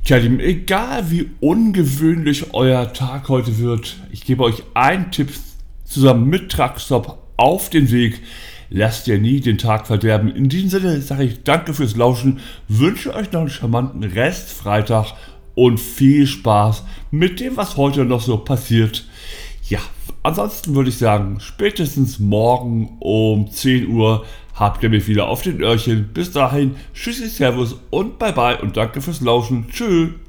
Tja, Lieben, egal wie ungewöhnlich euer Tag heute wird, ich gebe euch einen Tipp zusammen mit Truckstop auf den Weg. Lasst ihr nie den Tag verderben. In diesem Sinne sage ich danke fürs Lauschen, wünsche euch noch einen charmanten Restfreitag und viel Spaß mit dem, was heute noch so passiert. Ja, ansonsten würde ich sagen, spätestens morgen um 10 Uhr habt ihr mich wieder auf den Öhrchen. Bis dahin, tschüssi, servus und bye bye und danke fürs Lauschen. Tschüss.